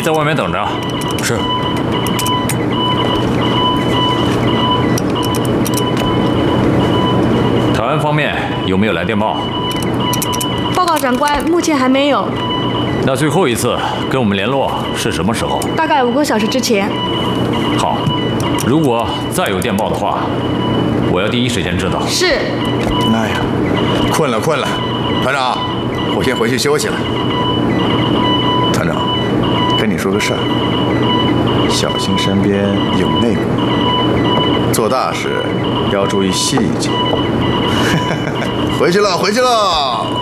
在外面等着。 是。 台湾方面有没有来电报？ 报告长官，目前还没有。 那最后一次跟我们联络是什么时候？ 大概5个小时之前。 好，如果再有电报的话，我要第一时间知道。 是。 哎呀，困了，团长，我先回去休息了。团长，跟你说个事儿，小心身边有内鬼，做大事要注意细节。回去了。